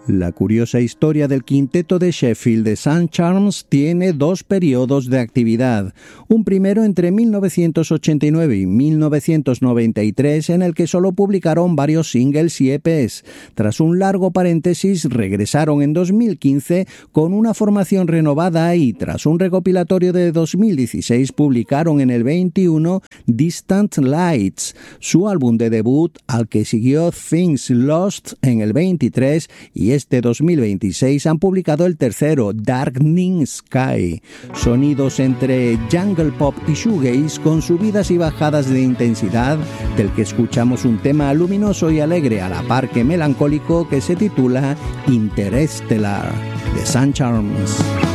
La curiosa historia del quinteto de Sheffield de Sun Charms tiene dos periodos de actividad. Un primero entre 1989 y 1993 en el que solo publicaron varios singles y EPs. Tras un largo paréntesis regresaron en 2015 con una formación renovada y tras un recopilatorio de 2016 publicaron en el 21 Distant Lights, su álbum de debut al que siguió Things Lost en el 23 y este 2026 han publicado el tercero, Darkening Sky. Sonidos entre jungle pop y shoegaze con subidas y bajadas de intensidad, del que escuchamos un tema luminoso y alegre a la par que melancólico que se titula Interstellar, de Sun Charms.